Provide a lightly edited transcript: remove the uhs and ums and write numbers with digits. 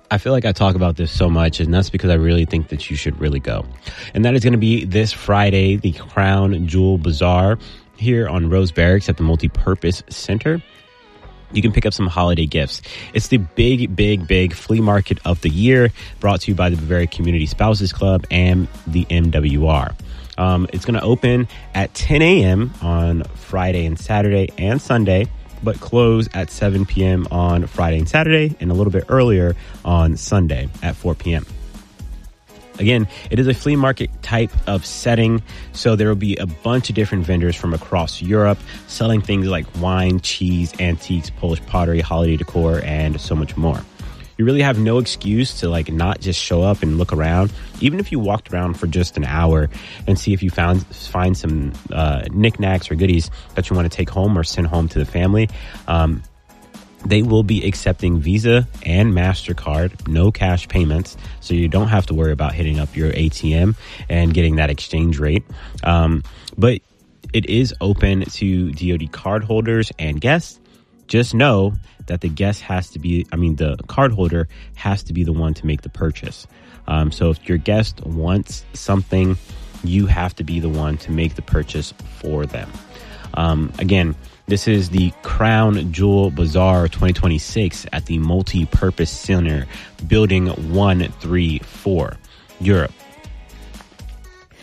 I feel like I talk about this so much, and that's because I really think that you should really go. And that is going to be this Friday, the Crown Jewel Bazaar here on Rose Barracks at the Multipurpose Center. You can pick up some holiday gifts. It's the big flea market of the year, brought to you by the Bavaria Community Spouses Club and the MWR. It's going to open at 10 a.m. on Friday and Saturday and Sunday, but close at 7 p.m. on Friday and Saturday and a little bit earlier on Sunday at 4 p.m. Again, it is a flea market type of setting, so there will be a bunch of different vendors from across Europe selling things like wine, cheese, antiques, Polish pottery, holiday decor, and so much more. You really have no excuse to not just show up and look around. Even if you walked around for just an hour and see if you find some knickknacks or goodies that you want to take home or send home to the family. They will be accepting Visa and MasterCard, no cash payments, so you don't have to worry about hitting up your ATM and getting that exchange rate. But it is open to DoD cardholders and guests. Just know that the cardholder has to be the one to make the purchase. So if your guest wants something, you have to be the one to make the purchase for them. Again, this is the Crown Jewel Bazaar 2026 at the Multipurpose Center, Building 134, Europe.